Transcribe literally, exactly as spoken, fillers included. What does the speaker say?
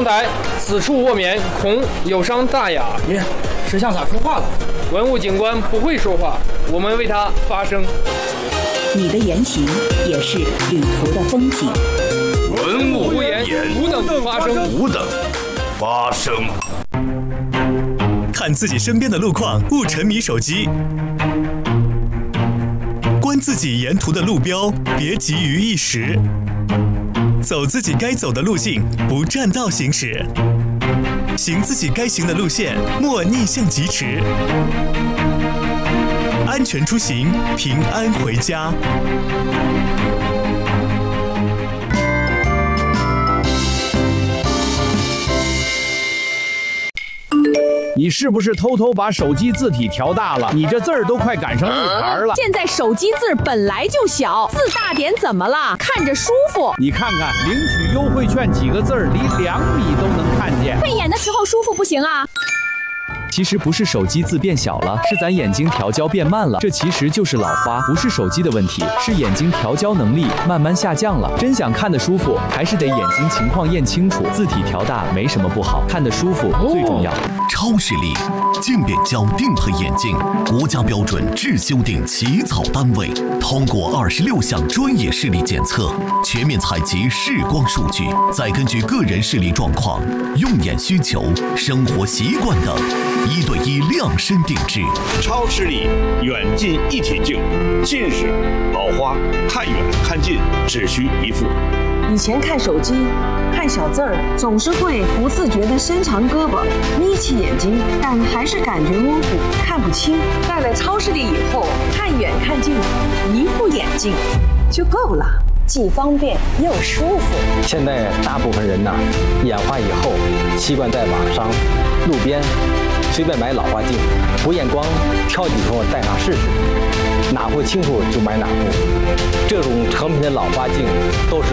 台，此处卧眠，恐有伤大雅。 耶，石像咋说话了？ 文物警官不会说话，我们为他发声。 你的言行也是旅途的风景。 文物不言，吾等发声。 吾等发声。 看自己身边的路况，勿沉迷手机。观自己沿途的路标，别急于一时。走自己该走的路径，不占道行驶。行自己该行的路线，莫逆向疾驰。安全出行，平安回家。 你是不是偷偷把手机字体调大了？你这字儿都快赶上日牌了。 现在手机字本来就小，字大点怎么了？看着舒服。 你看看领取优惠券几个字儿，离两米都能看见。 配眼的时候舒服不行啊。 其实不是手机字变小了，是咱眼睛调焦变慢了。这其实就是老花，不是手机的问题，是眼睛调焦能力慢慢下降了。真想看得舒服，还是得眼睛情况验清楚。字体调大没什么不好，看得舒服最重要。 超视力渐变焦定配眼镜，国家标准质修订起草单位，通过二十六项专业视力检测，全面采集视光数据，再根据个人视力状况、用眼需求、生活习惯等，一对一量身定制。 超视力远近一体镜，近视、老花、看远看近只需一副。 以前看手机看小字儿，总是会不自觉地伸长胳膊眯起眼睛，但还是感觉模糊看不清。戴了超视力以后，看远看近一副眼镜就够了，既方便又舒服。 现在大部分人呐、啊，眼花以后习惯在网上、路边随便买老花镜，不验光挑几副戴上试试，哪副清楚就买哪副。这种成品的老花镜都是